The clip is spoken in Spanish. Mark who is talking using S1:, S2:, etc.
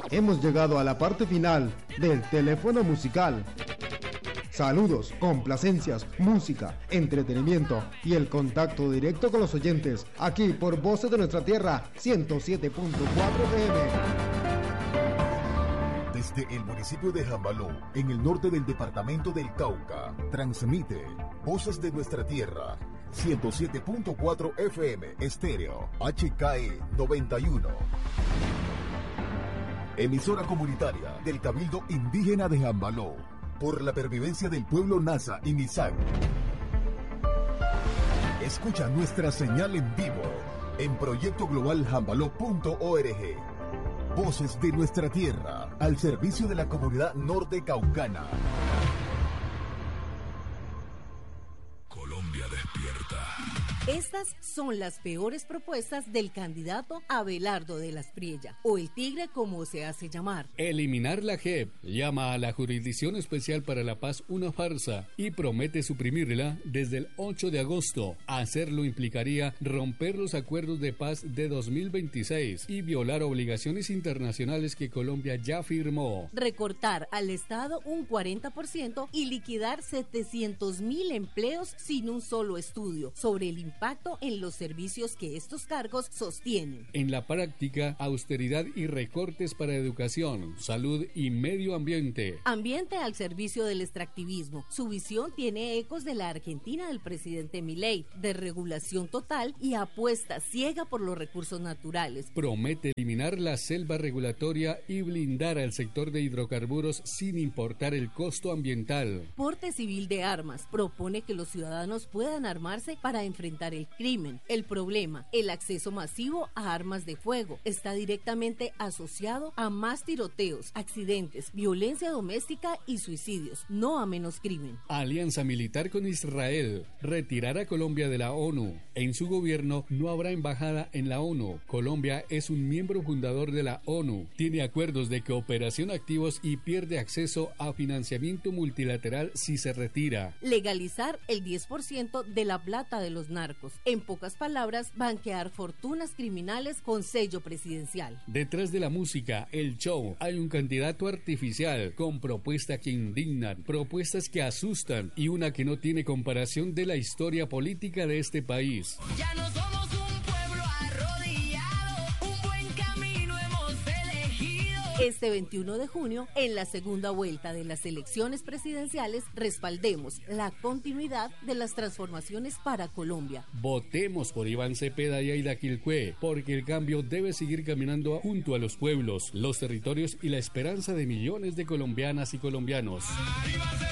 S1: Hemos llegado a la parte final del teléfono musical. Saludos, complacencias, música, entretenimiento y el contacto directo con los oyentes, aquí por Voces de Nuestra Tierra, 107.4 FM.
S2: Desde el municipio de Jambaló, en el norte del departamento del Cauca, transmite Voces de Nuestra Tierra, 107.4 FM, estéreo, HKE 91. Emisora comunitaria del Cabildo Indígena de Jambaló, por la pervivencia del pueblo Nasa y Misak. Escucha nuestra señal en vivo en proyectoglobaljambaló.org. Voces de Nuestra Tierra, al servicio de la comunidad norte caucana.
S3: Colombia despierta.
S4: Estas son las peores propuestas del candidato Abelardo de las Priella, o el Tigre como se hace llamar.
S5: Eliminar la JEP, llama a la Jurisdicción Especial para la Paz una farsa y promete suprimirla desde el 8 de agosto. Hacerlo implicaría romper los acuerdos de paz de 2026 y violar obligaciones internacionales que Colombia ya firmó.
S4: Recortar al Estado un 40% y liquidar 700.000 empleos sin un solo estudio sobre el impacto en los servicios que estos cargos sostienen.
S5: En la práctica, austeridad y recortes para educación, salud y medio ambiente.
S4: Ambiente al servicio del extractivismo. Su visión tiene ecos de la Argentina del presidente Milei, de regulación total y apuesta ciega por los recursos naturales.
S5: Promete eliminar la selva regulatoria y blindar al sector de hidrocarburos sin importar el costo ambiental.
S4: Porte civil de armas. Propone que los ciudadanos puedan armarse para enfrentar el crimen. El problema, el acceso masivo a armas de fuego, está directamente asociado a más tiroteos, accidentes, violencia doméstica y suicidios, no a menos crimen.
S5: Alianza militar con Israel. Retirar a Colombia de la ONU. En su gobierno no habrá embajada en la ONU. Colombia es un miembro fundador de la ONU. Tiene acuerdos de cooperación activos y pierde acceso a financiamiento multilateral si se retira.
S4: Legalizar el 10% de la plata de los narcos. En pocas palabras, banquear fortunas criminales con sello presidencial.
S5: Detrás de la música, el show, hay un candidato artificial con propuestas que indignan, propuestas que asustan y una que no tiene comparación de la historia política de este país.
S6: Ya no somos un pueblo arrodillado, un buen camino hemos elegido.
S4: Este 21 de junio, en la segunda vuelta de las elecciones presidenciales, respaldemos la continuidad de las transformaciones para Colombia.
S5: Votemos por Iván Cepeda y Aida Quilcue, porque el cambio debe seguir caminando junto a los pueblos, los territorios y la esperanza de millones de colombianas y colombianos.